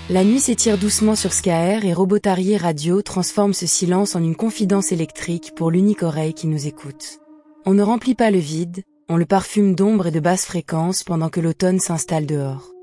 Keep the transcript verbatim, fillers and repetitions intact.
La nuit s'étire doucement sur Skaer et Robotarier Radio transforme ce silence en une confidence électrique pour l'unique oreille qui nous écoute. On ne remplit pas le vide, on le parfume d'ombre et de basses fréquences pendant que l'automne s'installe dehors.